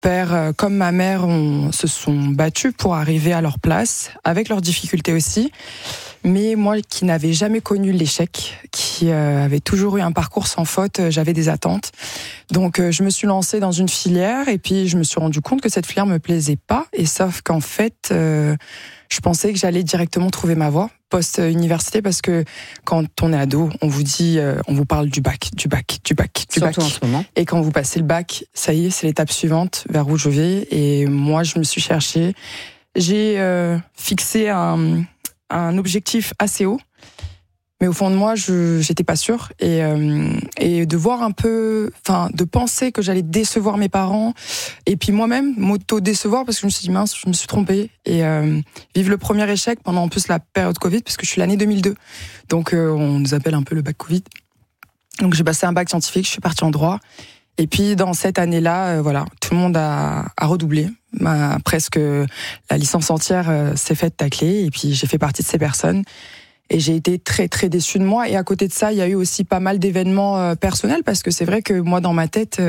père comme ma mère se sont battus pour arriver à leur place, avec leurs difficultés aussi. Mais moi qui n'avais jamais connu l'échec, qui avait toujours eu un parcours sans faute, j'avais des attentes. Donc je me suis lancée dans une filière et puis je me suis rendu compte que cette filière me plaisait pas. Et sauf qu'en fait, je pensais que j'allais directement trouver ma voie post-université parce que quand on est ado, on vous dit, on vous parle du bac. Surtout en ce moment. Et quand vous passez le bac, ça y est, c'est l'étape suivante vers où je vais. Et moi, je me suis cherchée. J'ai fixé un objectif assez haut, mais au fond de moi, j'étais pas sûre et de voir un peu, enfin, de penser que j'allais décevoir mes parents et puis moi-même m'auto-décevoir parce que je me suis dit mince, je me suis trompée et vivre le premier échec pendant en plus la période Covid parce que je suis l'année 2002, donc on nous appelle un peu le bac Covid. Donc j'ai passé un bac scientifique, je suis partie en droit. Et puis dans cette année-là, voilà, tout le monde a redoublé. Presque la licence entière s'est faite tacler. Et puis j'ai fait partie de ces personnes. Et j'ai été très très déçue de moi. Et à côté de ça, il y a eu aussi pas mal d'événements personnels parce que c'est vrai que moi dans ma tête,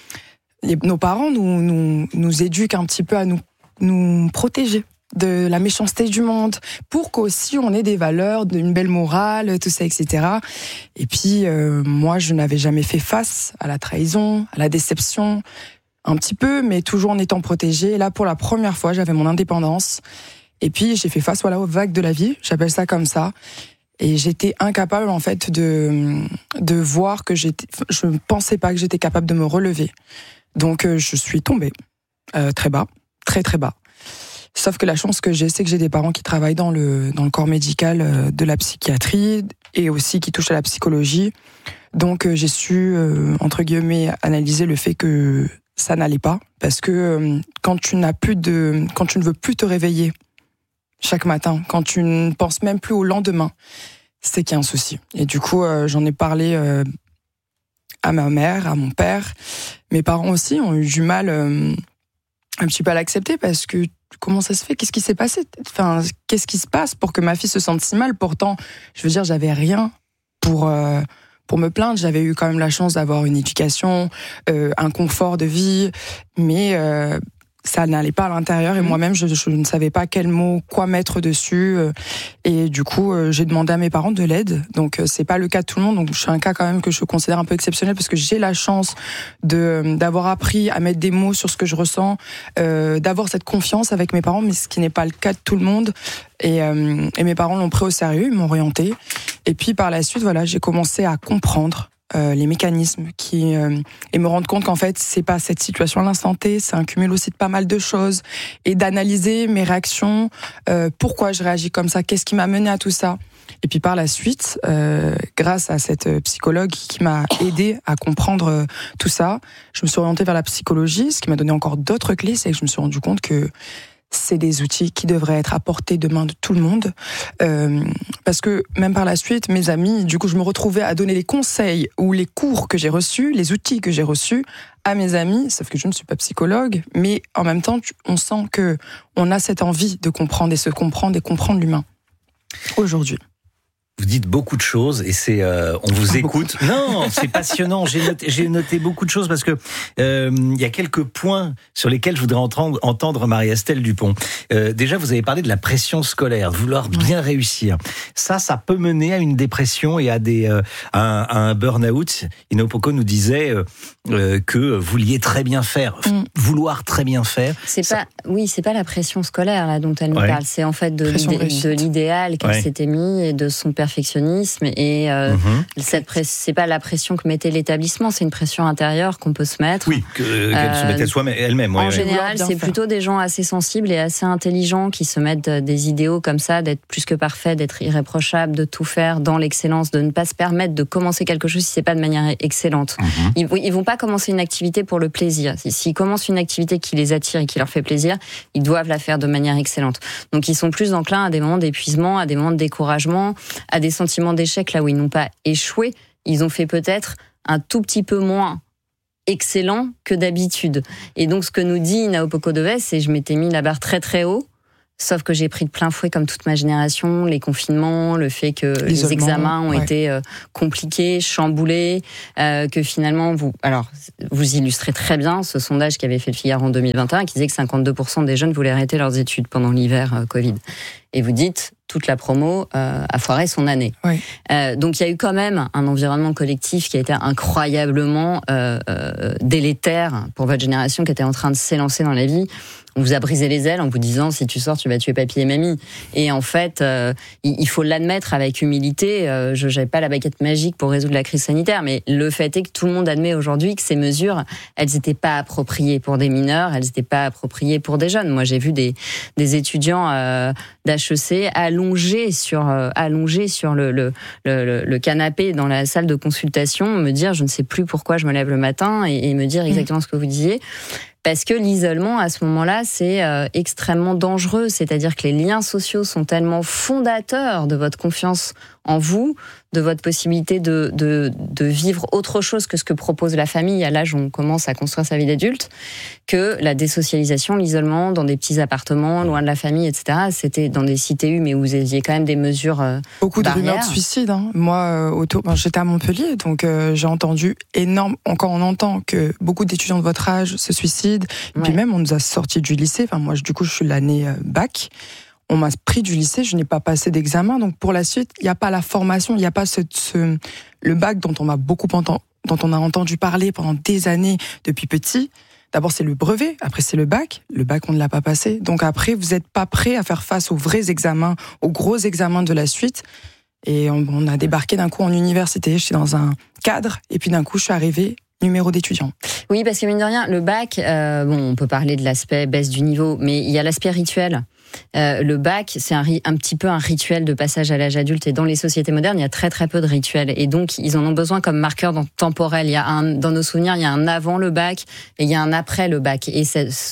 nos parents nous éduquent un petit peu à nous protéger de la méchanceté du monde, pour qu'aussi on ait des valeurs, une belle morale, tout ça, etc. Et puis, moi, je n'avais jamais fait face à la trahison, à la déception, un petit peu, mais toujours en étant protégée. Et là, pour la première fois, j'avais mon indépendance. Et puis, j'ai fait face, voilà, aux vagues de la vie, j'appelle ça comme ça. Et j'étais incapable, en fait, de voir que je ne pensais pas que j'étais capable de me relever. Donc, je suis tombée très bas, très très bas. Sauf que la chance que j'ai, c'est que j'ai des parents qui travaillent dans le corps médical de la psychiatrie et aussi qui touchent à la psychologie. Donc j'ai su, entre guillemets, analyser le fait que ça n'allait pas. Parce que quand tu ne veux plus te réveiller chaque matin, quand tu ne penses même plus au lendemain, c'est qu'il y a un souci. Et du coup, j'en ai parlé à ma mère, à mon père. Mes parents aussi ont eu du mal un petit peu à l'accepter parce que comment ça se fait ? Qu'est-ce qui s'est passé ? Enfin, qu'est-ce qui se passe pour que ma fille se sente si mal ? Pourtant, je veux dire, j'avais rien pour me plaindre. J'avais eu quand même la chance d'avoir une éducation, un confort de vie, mais ça n'allait pas à l'intérieur et moi-même je ne savais pas quel mot, quoi mettre dessus et du coup j'ai demandé à mes parents de l'aide. Donc c'est pas le cas de tout le monde, donc je suis un cas quand même que je considère un peu exceptionnel parce que j'ai la chance d'avoir appris à mettre des mots sur ce que je ressens, d'avoir cette confiance avec mes parents, mais ce qui n'est pas le cas de tout le monde. Et mes parents l'ont pris au sérieux, ils m'ont orientée. Et puis par la suite, voilà, j'ai commencé à comprendre les mécanismes et me rendre compte qu'en fait c'est pas cette situation à l'instant T, c'est un cumul aussi de pas mal de choses et d'analyser mes réactions, pourquoi je réagis comme ça, qu'est-ce qui m'a mené à tout ça. Et puis par la suite, grâce à cette psychologue qui m'a aidée à comprendre tout ça, je me suis orientée vers la psychologie, ce qui m'a donné encore d'autres clés, c'est que je me suis rendu compte que c'est des outils qui devraient être à portée de main de tout le monde. Parce que même par la suite, mes amis, du coup, je me retrouvais à donner les conseils ou les cours que j'ai reçus, les outils que j'ai reçus à mes amis, sauf que je ne suis pas psychologue, mais en même temps, on sent que on a cette envie de comprendre et se comprendre et comprendre l'humain aujourd'hui. Vous dites beaucoup de choses et on vous écoute. Non, c'est passionnant. J'ai noté beaucoup de choses parce que il y a quelques points sur lesquels je voudrais entendre Marie-Estelle Dupont. Déjà, vous avez parlé de la pression scolaire, de vouloir bien réussir. Ça peut mener à une dépression et à un burn-out. Ino Poko nous disait que vous vouliez très bien faire, vouloir très bien faire. C'est pas la pression scolaire là dont elle nous parle. C'est en fait de l'idéal qu'elle s'était mis et de son perfectionnisme et c'est pas la pression que mettait l'établissement, c'est une pression intérieure qu'on peut se mettre. Oui, qu'elle se mettait elle-même. En général, c'est plutôt des gens assez sensibles et assez intelligents qui se mettent des idéaux comme ça, d'être plus que parfait, d'être irréprochable, de tout faire dans l'excellence, de ne pas se permettre de commencer quelque chose si c'est pas de manière excellente. Ils vont pas commencer une activité pour le plaisir. S'ils commencent une activité qui les attire et qui leur fait plaisir, ils doivent la faire de manière excellente. Donc ils sont plus enclins à des moments d'épuisement, à des moments de découragement, à des sentiments d'échec là où ils n'ont pas échoué, ils ont fait peut-être un tout petit peu moins excellent que d'habitude. Et donc ce que nous dit Ina Opoku-Dovese, c'est je m'étais mis la barre très très haut, Sauf que j'ai pris de plein fouet, comme toute ma génération, les confinements, le fait que les examens ont été compliqués, chamboulés, que finalement, vous illustrez très bien ce sondage qu'avait fait le Figaro en 2021, qui disait que 52% des jeunes voulaient arrêter leurs études pendant l'hiver Covid. Et vous dites, toute la promo a foiré son année. Oui. Donc il y a eu quand même un environnement collectif qui a été incroyablement délétère pour votre génération qui était en train de s'élancer dans la vie. On vous a brisé les ailes en vous disant si tu sors, tu vas tuer papy et mamie. Et en fait, il faut l'admettre avec humilité. Je n'avais pas la baguette magique pour résoudre la crise sanitaire, mais le fait est que tout le monde admet aujourd'hui que ces mesures, elles n'étaient pas appropriées pour des mineurs, elles n'étaient pas appropriées pour des jeunes. Moi, j'ai vu des étudiants d'HEC allongés sur le canapé dans la salle de consultation, me dire je ne sais plus pourquoi je me lève le matin et me dire exactement ce que vous disiez. Parce que l'isolement, à ce moment-là, c'est extrêmement dangereux. C'est-à-dire que les liens sociaux sont tellement fondateurs de votre confiance en vous, de votre possibilité de vivre autre chose que ce que propose la famille à l'âge où on commence à construire sa vie d'adulte, que la désocialisation, l'isolement dans des petits appartements, loin de la famille, etc. C'était dans des CTU, mais où vous aviez quand même des mesures beaucoup de barrières. rumeurs de suicide. Hein. Moi, j'étais à Montpellier, donc j'ai entendu quand on entend que beaucoup d'étudiants de votre âge se suicident, et puis même on nous a sortis du lycée. Enfin, moi, du coup, je suis l'année bac. On m'a pris du lycée, je n'ai pas passé d'examen, donc pour la suite, il n'y a pas la formation, il n'y a pas le bac dont on a entendu parler pendant des années depuis petit. D'abord, c'est le brevet, après c'est le bac. Le bac, on ne l'a pas passé. Donc après, vous n'êtes pas prêt à faire face aux vrais examens, aux gros examens de la suite. Et on a débarqué d'un coup en université, j'étais dans un cadre, et puis d'un coup, je suis arrivée numéro d'étudiant. Oui, parce que mine de rien, le bac, on peut parler de l'aspect baisse du niveau, mais il y a l'aspect rituel. Le bac, c'est un petit peu un rituel de passage à l'âge adulte, et dans les sociétés modernes, il y a très très peu de rituels, et donc ils en ont besoin comme marqueur temporel. Dans nos souvenirs, il y a un avant le bac et il y a un après le bac, et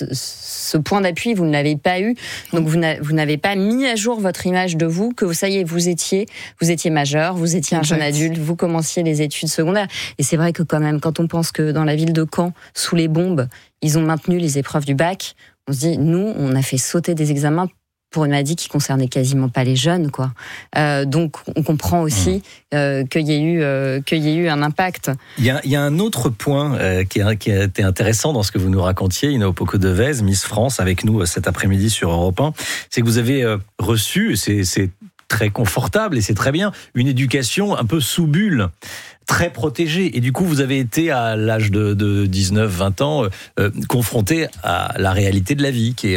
ce point d'appui, vous ne l'avez pas eu, donc vous n'avez pas mis à jour votre image de vous, que ça y est, vous étiez majeur, vous étiez un jeune adulte, vous commenciez les études secondaires. Et c'est vrai que quand même, quand on pense que dans la ville de Caen, sous les bombes, ils ont maintenu les épreuves du bac, on se dit, nous, on a fait sauter des examens pour une maladie qui concernait quasiment pas les jeunes, quoi. Donc, on comprend aussi qu'il y ait eu un impact. Il y a un autre point qui a été intéressant dans ce que vous nous racontiez, Ina Opoku-Devez, Miss France, avec nous cet après-midi sur Europe 1. C'est que vous avez reçu, c'est très confortable et c'est très bien, une éducation un peu sous bulle, très protégée. Et du coup, vous avez été, à l'âge de 19-20 ans, confronté à la réalité de la vie, qui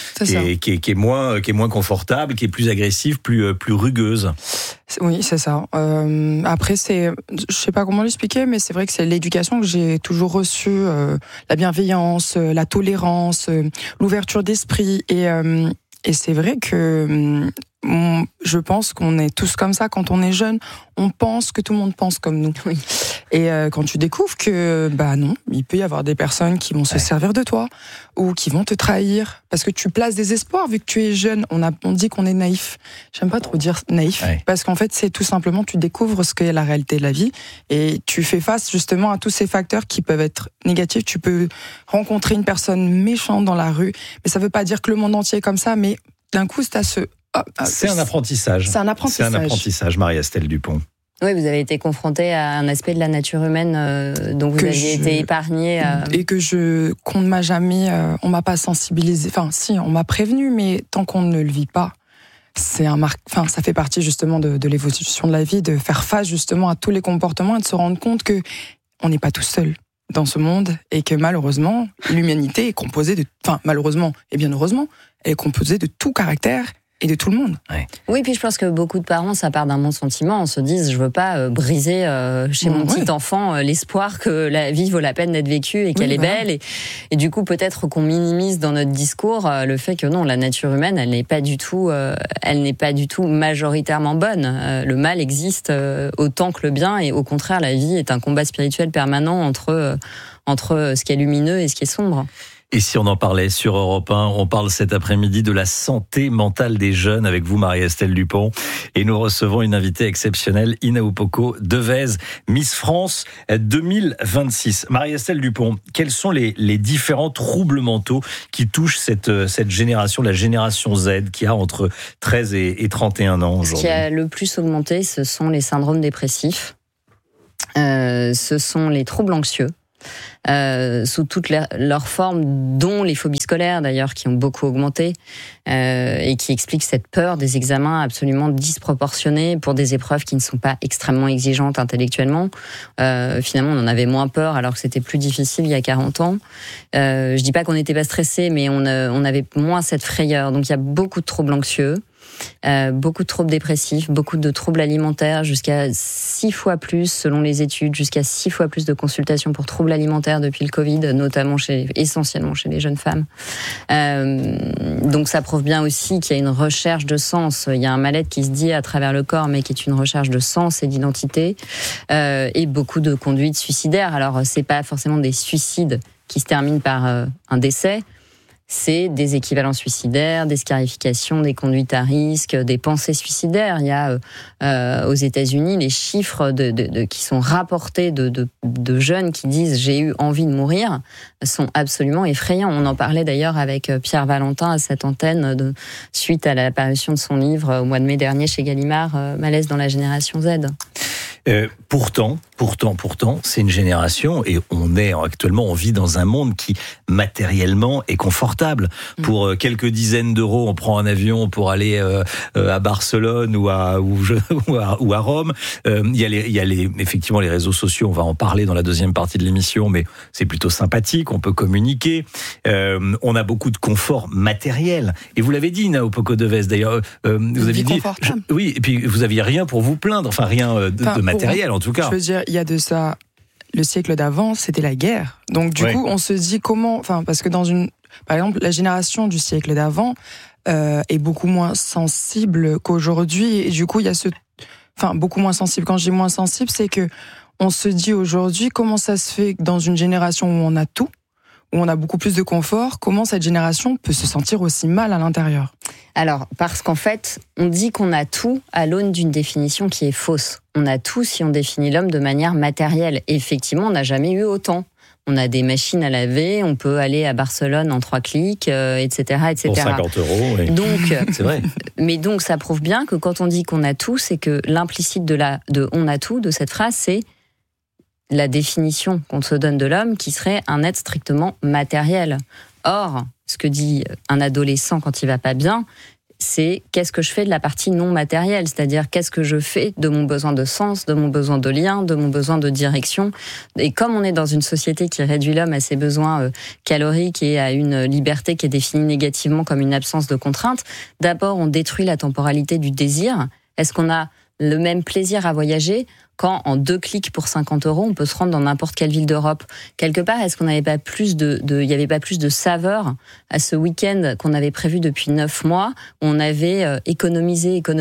est moins confortable, qui est plus agressive, plus rugueuse. Oui, c'est ça. Après, je sais pas comment l'expliquer, mais c'est vrai que c'est l'éducation que j'ai toujours reçue, la bienveillance, la tolérance, l'ouverture d'esprit, et c'est vrai que je pense qu'on est tous comme ça quand on est jeune. On pense que tout le monde pense comme nous. Oui. Et quand tu découvres que, non, il peut y avoir des personnes qui vont se servir de toi ou qui vont te trahir parce que tu places des espoirs vu que tu es jeune. On dit qu'on est naïf. J'aime pas trop dire naïf parce qu'en fait, c'est tout simplement tu découvres ce qu'est la réalité de la vie et tu fais face justement à tous ces facteurs qui peuvent être négatifs. Tu peux rencontrer une personne méchante dans la rue, mais ça veut pas dire que le monde entier est comme ça, mais d'un coup, c'est un apprentissage. C'est un apprentissage, Marie-Estelle Dupont. Oui, vous avez été confrontée à un aspect de la nature humaine dont vous aviez été épargnée. Et qu'on ne m'a jamais, on m'a pas sensibilisé. Enfin, si, on m'a prévenu, mais tant qu'on ne le vit pas, ça fait partie justement de l'évolution de la vie, de faire face justement à tous les comportements et de se rendre compte que on n'est pas tout seul dans ce monde et que malheureusement, l'humanité est composée malheureusement et bien heureusement, elle est composée de tout caractère et de tout le monde. Oui, puis je pense que beaucoup de parents, ça part d'un bon sentiment, on se dit, je veux pas briser chez mon petit enfant l'espoir que la vie vaut la peine d'être vécue et qu'elle est belle. Et du coup, peut-être qu'on minimise dans notre discours le fait que non, la nature humaine, elle n'est pas du tout majoritairement bonne. Le mal existe autant que le bien, et au contraire, la vie est un combat spirituel permanent entre ce qui est lumineux et ce qui est sombre. Et si on en parlait sur Europe 1, on parle cet après-midi de la santé mentale des jeunes avec vous, Marie-Estelle Dupont. Et nous recevons une invitée exceptionnelle, Ina Opoku Devez, Miss France 2026. Marie-Estelle Dupont, quels sont les différents troubles mentaux qui touchent cette génération, la génération Z, qui a entre 13 et 31 ans aujourd'hui? Ce qui a le plus augmenté, ce sont les syndromes dépressifs, ce sont les troubles anxieux, sous toutes leurs formes, dont les phobies scolaires d'ailleurs, qui ont beaucoup augmenté, et qui expliquent cette peur des examens absolument disproportionnée pour des épreuves qui ne sont pas extrêmement exigeantes intellectuellement. Finalement, on en avait moins peur alors que c'était plus difficile il y a 40 ans. Je dis pas qu'on n'était pas stressé, mais on avait moins cette frayeur. Donc il y a beaucoup de troubles anxieux. Beaucoup de troubles dépressifs, beaucoup de troubles alimentaires, jusqu'à 6 fois plus, selon les études, jusqu'à 6 fois plus de consultations pour troubles alimentaires depuis le Covid, notamment essentiellement chez les jeunes femmes. Donc ça prouve bien aussi qu'il y a une recherche de sens. Il y a un mal-être qui se dit à travers le corps, mais qui est une recherche de sens et d'identité, et beaucoup de conduites suicidaires. Alors c'est pas forcément des suicides qui se terminent par un décès. C'est des équivalents suicidaires, des scarifications, des conduites à risque, des pensées suicidaires. Il y a aux États-Unis les chiffres qui sont rapportés de jeunes qui disent j'ai eu envie de mourir sont absolument effrayants. On en parlait d'ailleurs avec Pierre Valentin à cette antenne suite à la parution de son livre au mois de mai dernier chez Gallimard, Malaise dans la génération Z. Pourtant, c'est une génération, et on vit dans un monde qui matériellement est confortable. Pour quelques dizaines d'euros, on prend un avion pour aller à Barcelone ou à Rome. Il y a effectivement les réseaux sociaux. On va en parler dans la deuxième partie de l'émission, mais c'est plutôt sympathique. On peut communiquer. On a beaucoup de confort matériel. Et vous l'avez dit, Ina Opoku Devez. D'ailleurs, vous avez dit, oui. Et puis vous aviez rien pour vous plaindre. Enfin, rien de matériel en tout cas. Je veux dire, il y a de ça. Le siècle d'avant, c'était la guerre. Donc du coup, on se dit comment. Enfin, parce que par exemple, la génération du siècle d'avant est beaucoup moins sensible qu'aujourd'hui. Et du coup, il y a beaucoup moins sensible. Quand je dis moins sensible, c'est que on se dit aujourd'hui comment ça se fait que dans une génération où on a tout, où on a beaucoup plus de confort, comment cette génération peut se sentir aussi mal à l'intérieur? Alors, parce qu'en fait, on dit qu'on a tout à l'aune d'une définition qui est fausse. On a tout si on définit l'homme de manière matérielle. Et effectivement, on n'a jamais eu autant. On a des machines à laver, on peut aller à Barcelone en 3 clics, etc., etc. Pour 50 €, oui. Donc, c'est vrai. Mais donc, ça prouve bien que quand on dit qu'on a tout, c'est que l'implicite de on a tout, de cette phrase, c'est la définition qu'on se donne de l'homme qui serait un être strictement matériel. Or, ce que dit un adolescent quand il va pas bien, c'est qu'est-ce que je fais de la partie non matérielle, c'est-à-dire qu'est-ce que je fais de mon besoin de sens, de mon besoin de lien, de mon besoin de direction. Et comme on est dans une société qui réduit l'homme à ses besoins caloriques et à une liberté qui est définie négativement comme une absence de contrainte, d'abord on détruit la temporalité du désir. Est-ce qu'on a le même plaisir à voyager quand en 2 clics pour 50 €, on peut se rendre dans n'importe quelle ville d'Europe? Quelque part, est-ce qu'on n'avait pas plus il y avait pas plus de saveur à ce week-end qu'on avait prévu depuis 9 mois? On avait économisé, et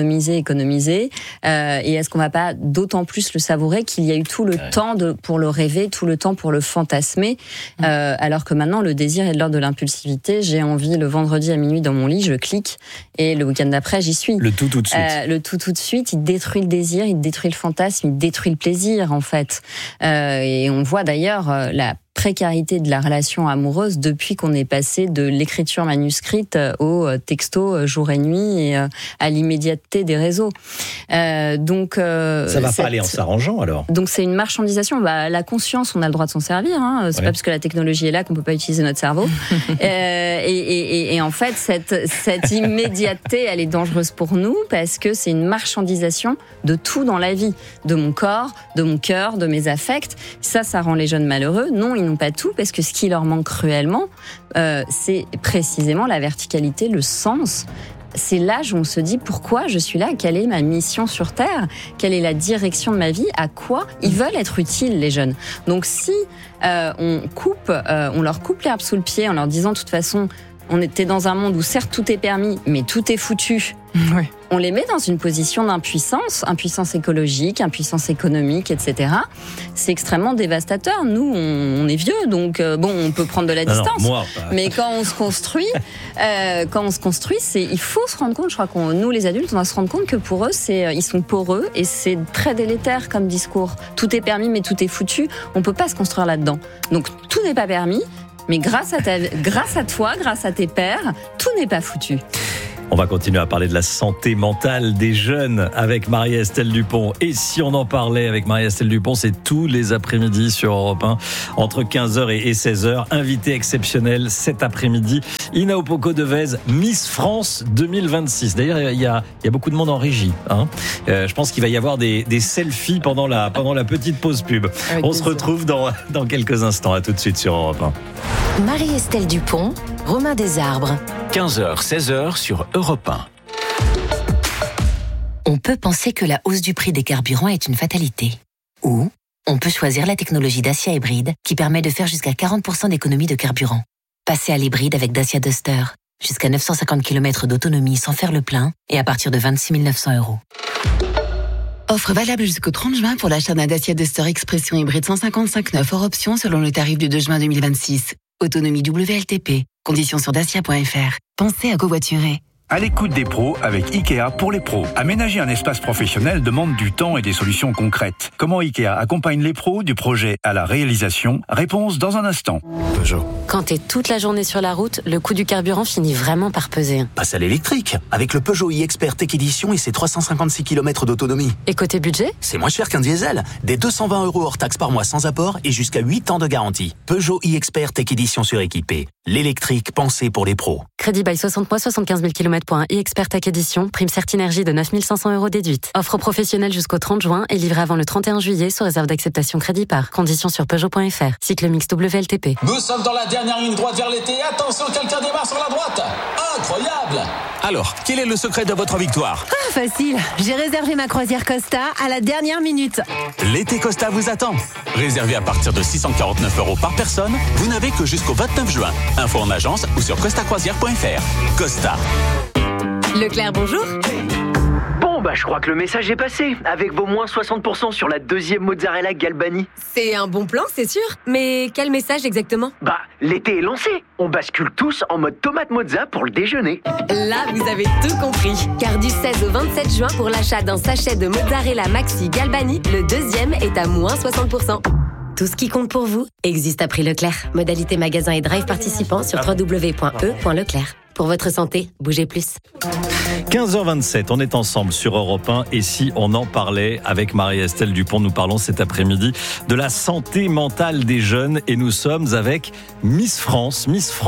est-ce qu'on va pas d'autant plus le savourer qu'il y a eu tout le temps pour le rêver, tout le temps pour le fantasmer, alors que maintenant, le désir est de l'ordre de l'impulsivité. J'ai envie le vendredi à minuit dans mon lit, je clique, et le week-end d'après, j'y suis. Le tout de suite. Le tout de suite, il détruit le désir, il détruit le fantasme, il détruit le plaisir en fait. Et on voit d'ailleurs la précarité de la relation amoureuse depuis qu'on est passé de l'écriture manuscrite au texto jour et nuit et à l'immédiateté des réseaux. Donc ça va pas aller en s'arrangeant alors. Donc c'est une marchandisation. La conscience, on a le droit de s'en servir. C'est pas parce que la technologie est là qu'on peut pas utiliser notre cerveau. Et en fait, cette immédiateté, elle est dangereuse pour nous parce que c'est une marchandisation de tout dans la vie, de mon corps, de mon cœur, de mes affects. Ça rend les jeunes malheureux. Non, ils n'ont pas tout, parce que ce qui leur manque cruellement, c'est précisément la verticalité, le sens. C'est l'âge où on se dit pourquoi je suis là, quelle est ma mission sur Terre, quelle est la direction de ma vie, à quoi ils veulent être utiles, les jeunes. Donc si on leur coupe l'herbe sous le pied en leur disant de toute façon on était dans un monde où certes tout est permis, mais tout est foutu. Ouais. On les met dans une position d'impuissance, impuissance écologique, impuissance économique, etc. C'est extrêmement dévastateur. Nous, on est vieux, donc on peut prendre de la distance. Non, moi, mais quand on se construit, il faut se rendre compte. Je crois que nous, les adultes, on doit se rendre compte que pour eux, ils sont poreux et c'est très délétère comme discours. Tout est permis, mais tout est foutu. On peut pas se construire là-dedans. Donc tout n'est pas permis, mais grâce à toi, grâce à tes pairs, tout n'est pas foutu. On va continuer à parler de la santé mentale des jeunes avec Marie-Estelle Dupont. Et si on en parlait avec Marie-Estelle Dupont, c'est tous les après-midi sur Europe 1, entre 15h et 16h. Invité exceptionnel cet après-midi, Ina Opoku-Devez, Miss France 2026. D'ailleurs, il y a beaucoup de monde en régie. Je pense qu'il va y avoir des selfies pendant la petite pause pub. On se retrouve dans quelques instants. À tout de suite sur Europe 1. Marie-Estelle Dupont, Romain Desarbres. 15h, 16h sur Europe 1. On peut penser que la hausse du prix des carburants est une fatalité. Ou on peut choisir la technologie Dacia Hybride qui permet de faire jusqu'à 40% d'économie de carburant. Passez à l'hybride avec Dacia Duster. Jusqu'à 950 km d'autonomie sans faire le plein et à partir de 26 900 €. Offre valable jusqu'au 30 juin pour l'achat d'un Dacia Duster Expression hybride 155.9 hors option selon le tarif du 2 juin 2026. Autonomie WLTP. Conditions sur dacia.fr. Pensez à covoiturer. À l'écoute des pros avec Ikea pour les pros. Aménager un espace professionnel demande du temps et des solutions concrètes. Comment Ikea accompagne les pros du projet à la réalisation? Réponse dans un instant. Peugeot. Quand t'es toute la journée sur la route, le coût du carburant finit vraiment par peser. Passe à l'électrique, avec le Peugeot e-Expert Tech Edition et ses 356 km d'autonomie. Et côté budget ? C'est moins cher qu'un diesel. Des 220 € hors taxe par mois sans apport et jusqu'à 8 ans de garantie. Peugeot e-Expert Tech Edition suréquipé. L'électrique pensée pour les pros. Crédit bail 60 mois, 75 000 km pour un e-Expert Tech Edition. Prime Certinergie de 9 500 € déduite. Offre professionnelle jusqu'au 30 juin et livrée avant le 31 juillet sous réserve d'acceptation crédit par. Conditions sur Peugeot.fr. Cycle mix WLTP. Nous sommes dans la dernière ligne droite vers l'été. Attention, quelqu'un démarre sur la droite. Incroyable! Alors, quel est le secret de votre victoire? Facile, j'ai réservé ma croisière Costa à la dernière minute. L'été Costa vous attend. Réservé à partir de 649 € par personne, vous n'avez que jusqu'au 29 juin. Info en agence ou sur costacroisière.fr. Costa. Leclerc, bonjour. Bon, je crois que le message est passé, avec vos moins 60% sur la deuxième mozzarella Galbani. C'est un bon plan, c'est sûr. Mais quel message exactement? L'été est lancé. On bascule tous en mode tomate mozza pour le déjeuner. Là, vous avez tout compris. Car du 16 au 27 juin, pour l'achat d'un sachet de mozzarella Maxi Galbani, le deuxième est à moins 60%. Tout ce qui compte pour vous existe à prix Leclerc. Modalité magasin et drive participants sur www.e.leclerc. Pour votre santé, bougez plus. 15h27, on est ensemble sur Europe 1 et si on en parlait avec Marie-Estelle Dupont, nous parlons cet après-midi de la santé mentale des jeunes et nous sommes avec Miss France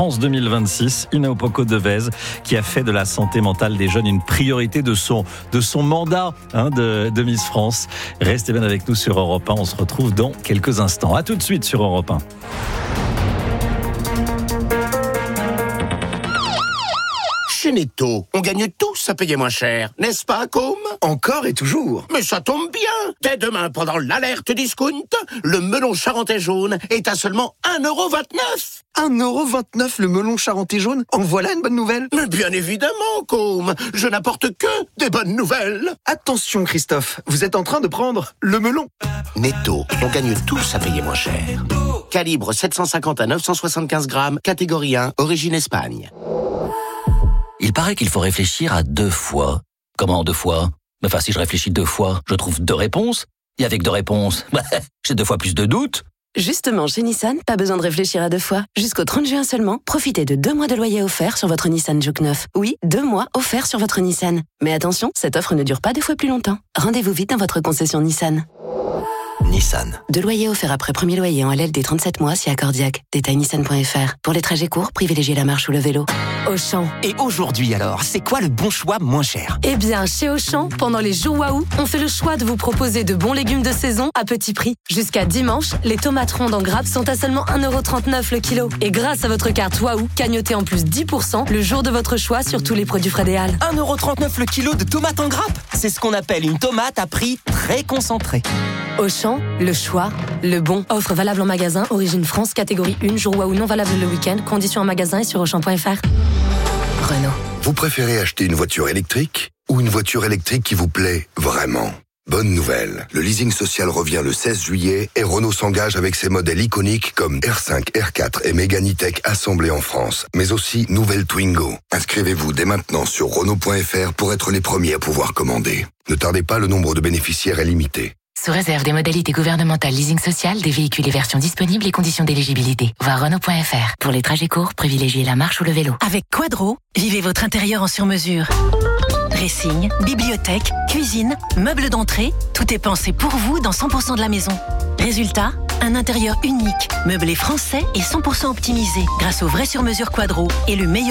2026, Ina Opoku-Devez, qui a fait de la santé mentale des jeunes une priorité de son mandat de Miss France. Restez bien avec nous sur Europe 1, on se retrouve dans quelques instants. À tout de suite sur Europe 1. Chez Netto, on gagne tous à payer moins cher, n'est-ce pas, Côme? Encore et toujours. Mais ça tombe bien. Dès demain, pendant l'alerte discount, le melon charentais jaune est à seulement 1,29 €. 1,29 € le melon charentais jaune? En voilà une bonne nouvelle. Mais bien évidemment, Côme. Je n'apporte que des bonnes nouvelles. Attention, Christophe, vous êtes en train de prendre le melon. Netto, on gagne tous à payer moins cher. Calibre 750 à 975 grammes, catégorie 1, origine Espagne. Il paraît qu'il faut réfléchir à 2 fois. Comment 2 fois? Enfin, si je réfléchis 2 fois, je trouve 2 réponses. Et avec 2 réponses, j'ai 2 fois plus de doutes. Justement, chez Nissan, pas besoin de réfléchir à 2 fois. Jusqu'au 30 juin seulement, profitez de 2 mois de loyer offert sur votre Nissan Juke 9. Oui, 2 mois offerts sur votre Nissan. Mais attention, cette offre ne dure pas 2 fois plus longtemps. Rendez-vous vite dans votre concession Nissan. Nissan. 2 loyers offerts après premier loyer en LLD 37 mois si accordiaque. Détail nissan.fr. Pour les trajets courts, privilégiez la marche ou le vélo. Auchan. Et aujourd'hui alors, c'est quoi le bon choix moins cher? Eh bien, chez Auchan, pendant les jours Waouh, on fait le choix de vous proposer de bons légumes de saison à petit prix. Jusqu'à dimanche, les tomates rondes en grappe sont à seulement 1,39 € le kilo. Et grâce à votre carte Waouh, cagnotez en plus 10% le jour de votre choix sur tous les produits frais des Halles. 1,39 € le kilo de tomates en grappe. C'est ce qu'on appelle une tomate à prix très concentré. Auchan, le choix, le bon. Offre valable en magasin, origine France, catégorie 1, jour Waouh non valable le week-end. Conditions en magasin et sur Auchan.fr. Renault. Vous préférez acheter une voiture électrique ou une voiture électrique qui vous plaît vraiment ? Bonne nouvelle, le leasing social revient le 16 juillet et Renault s'engage avec ses modèles iconiques comme R5, R4 et Mégane E-Tech assemblés en France, mais aussi nouvelle Twingo. Inscrivez-vous dès maintenant sur Renault.fr pour être les premiers à pouvoir commander. Ne tardez pas, le nombre de bénéficiaires est limité. Sous réserve des modalités gouvernementales leasing social, des véhicules et versions disponibles et conditions d'éligibilité. Voir Renault.fr. Pour les trajets courts, privilégiez la marche ou le vélo. Avec Quadro, vivez votre intérieur en sur-mesure. Dressing, bibliothèque, cuisine, meubles d'entrée, tout est pensé pour vous dans 100% de la maison. Résultat, un intérieur unique, meublé français et 100% optimisé grâce au vrai sur-mesure Quadro et le meilleur